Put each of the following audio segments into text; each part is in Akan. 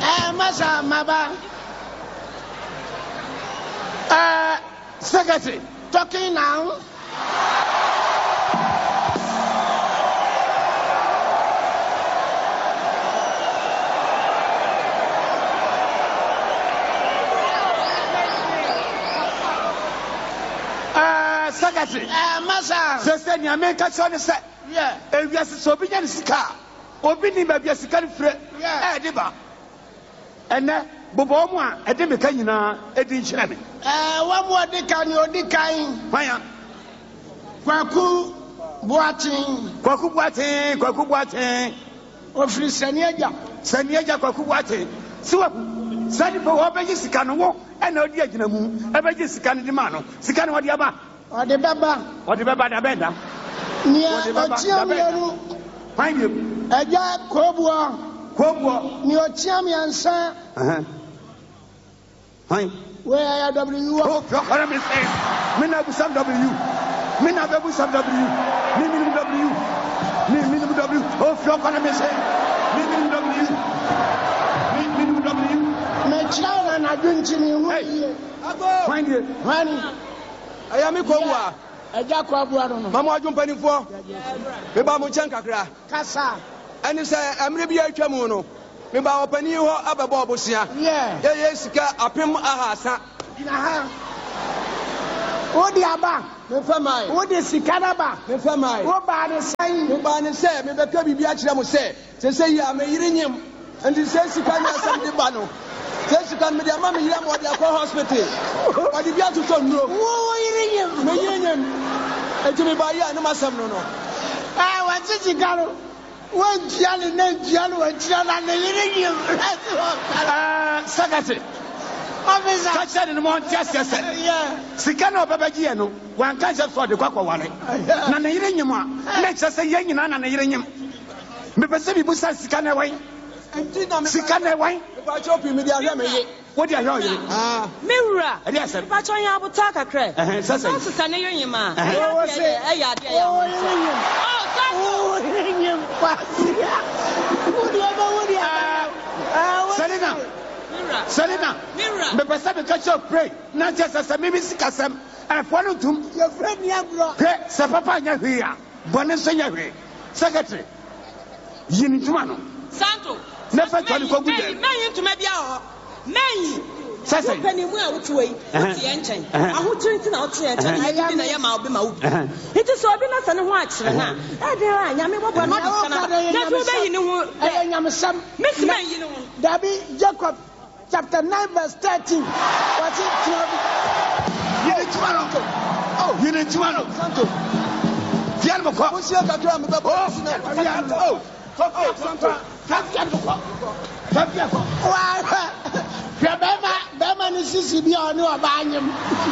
Masa Maba. Secretary, talking now. Secretary, Masa. Sister, you make a son. Yeah. If you are so big and scar, opening by your second friend. Yeah. Ediba. And then, Boboma, a demicana, a dinchami. One more decan, your decan. Why? Kwaku Boating. Kwaku Boating. Of Saniaja. Saniaja Kwaku Boating. So, Sani for Obejisicano walk and no dear Ginamu, Ebejisican de Mano, Sican or the Abba. Or the Baba. Or the Baba da Benda. Near Ochiamianu. Find you. A Jack Cobwa. Near Chiamian, sir. Fine. Where are W? Oh, your economy says, Mina Busam W. Mina Busam W. Minimum W. Minimum W. Oh, your economy says, Minimum W. Minimum W. Mechana and I didn't see. Find it. Honey. I am a Cobwa. A Jack Cobwa. Mamma jumping for Beba Muchankakra. Casa. And you say, I'm going to be a Chamono. Beba open you up a Bobusia. Yeah. Yes, a pim ahasa. What the Abba? The family. What the Sikanaba? The family. What by the sign? The Barney said, maybe Kabi Biacham said, to say, I'm a uranium. And he says, you can't have the bano. Says you can be a mammy, you or the hospital. But if you have to turn, no. Uranium. And to me by you, no matter. No. I want to go. One Gianni named Gianni and Gianni uranium. Secretary. Officer. Catch that in the morning, just yesterday. Yeah. Sicano Babagiano, one catch up for the Quackawale. Nana uranium. Let's just say, Yang and uranium. Maybe Busa Sicana way. Sicana way. If I chop you, maybe I what do you know? Mirror. Yes, sir. But on your Butaka crack. That's a Sunday, man. Selena, the person catch up pray, not just as a maybe Sikasam, and follow to your friend Yabro. Sapapa Yahia, Bonassaya, Secretary. Yinitumano. Santo. Never told you to maybe our May. Sasa penny well which way? The engine. I would drink out here. I am out. It is so been as an watch. I am some Miss May, you know. Dabi Jacob chapter 9 verse 13. What's it? Oh, you need tomorrow. Santo. Fialmo. Bema ni sisi bi onu abanyem.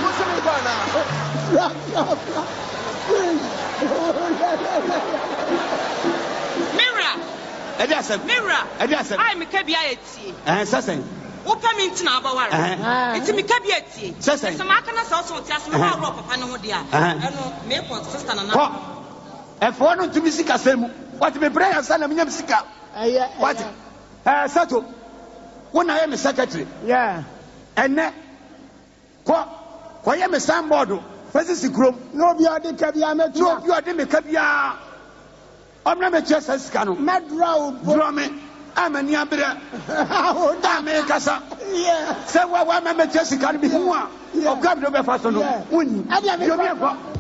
Mirror. Mirror. I me kabia eti. Sasen. Opa mi ntina abawara. Eti me kabia eti. Sasen. Se maka na so so ti asem ha ro papa no ho dia. Eno me ko sister na na. Ko. E fo no tumi sika semu. What me prayer sana me nyam sika. What? Sato. When I am a secretary, yeah, and then I am a sandboard. First group, no, you are the Kabia, no, you are the Kabia. I'm not a just as canoe, mad road, drumming. I'm a Niabra. I'm a Casa. Yeah, so, why am I just a can be more? Or grab the best.